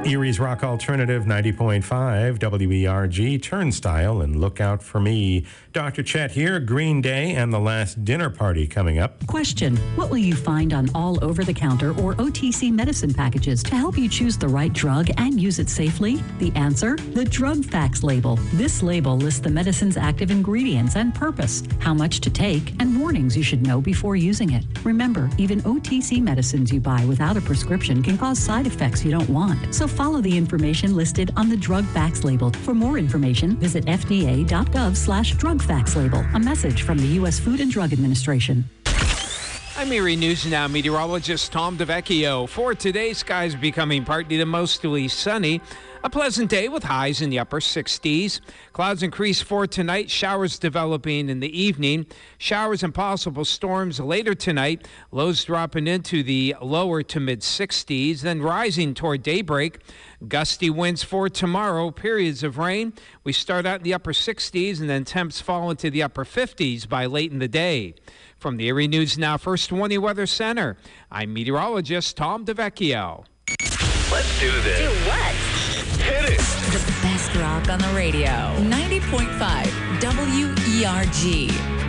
Erie's Rock Alternative 90.5 WERG Turnstile and Look Out for Me. Dr. Chet here, Green Day and the Last Dinner Party coming up. Question: what will you find on all over-the-counter or OTC medicine packages to help you choose the right drug and use it safely? The answer: the Drug Facts label. This label lists the medicine's active ingredients and purpose, how much to take, and warnings you should know before using it. Remember, even OTC medicines you buy without a prescription can cause side effects you don't want. So follow the information listed on the Drug Facts label. For more information, visit fda.gov/drugfacts label. A message from the U.S. Food and Drug Administration. I'm Erie News Now meteorologist Tom DeVecchio. For today, skies becoming partly to mostly sunny. A pleasant day with highs in the upper 60s. Clouds increase for tonight. Showers developing in the evening. Showers and possible storms later tonight. Lows dropping into the lower to mid 60s, then rising toward daybreak. Gusty winds for tomorrow. Periods of rain. We start out in the upper 60s and then temps fall into the upper 50s by late in the day. From the Erie News Now First Warning Weather Center, I'm meteorologist Tom DeVecchio. Let's do this. Do what? Hit it. The best rock on the radio. 90.5 WERG.